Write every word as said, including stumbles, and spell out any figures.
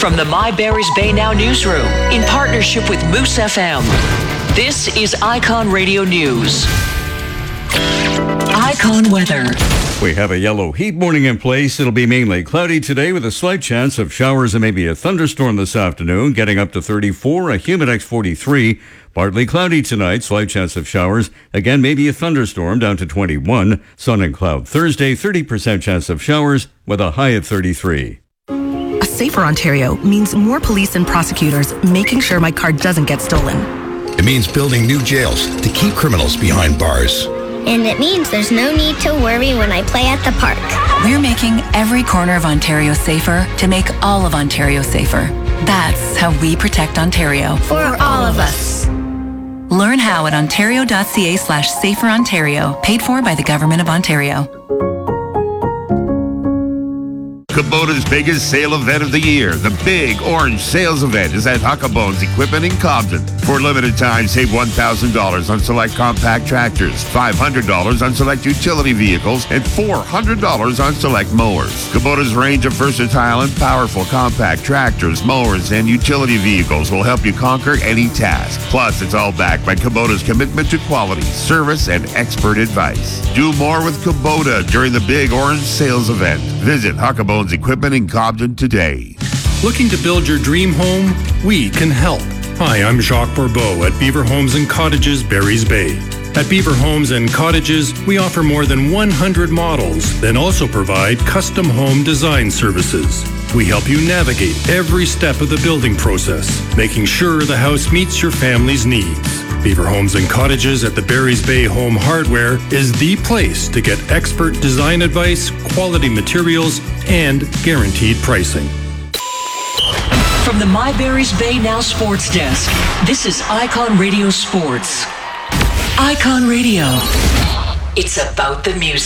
From the My Barry's Bay Now newsroom, in partnership with Moose F M, this is Icon Radio News. Icon weather. We have a yellow heat warning in place. It'll be mainly cloudy today with a slight chance of showers and maybe a thunderstorm this afternoon, getting up to thirty-four, a Humidex forty-three. Partly cloudy tonight, slight chance of showers. Again, maybe a thunderstorm down to twenty-one. Sun and cloud Thursday, thirty percent chance of showers with a high at thirty-three. A safer Ontario means more police and prosecutors making sure my car doesn't get stolen. It means building new jails to keep criminals behind bars. And it means there's no need to worry when I play at the park. We're making every corner of Ontario safer to make all of Ontario safer. That's how we protect Ontario. For all of us. Learn how at ontario.ca slash safer Ontario, paid for by the Government of Ontario. Kubota's biggest sale event of the year. The Big Orange Sales Event is at Huckabone's Equipment in Cobden. For a limited time, save one thousand dollars on select compact tractors, five hundred dollars on select utility vehicles, and four hundred dollars on select mowers. Kubota's range of versatile and powerful compact tractors, mowers, and utility vehicles will help you conquer any task. Plus, it's all backed by Kubota's commitment to quality, service, and expert advice. Do more with Kubota during the Big Orange Sales Event. Visit Huckabone's Equipment in Cobden today. Looking to build your dream home? We can help. Hi, I'm Jacques Bourbeau at Beaver Homes and Cottages, Barry's Bay. At Beaver Homes and Cottages, we offer more than one hundred models, then also provide custom home design services. We help you navigate every step of the building process, making sure the house meets your family's needs. Beaver Homes and Cottages at the Barry's Bay Home Hardware is the place to get expert design advice, quality materials, and guaranteed pricing. From the My Barry's Bay Now Sports Desk, this is Icon Radio Sports. Icon Radio. It's about the music.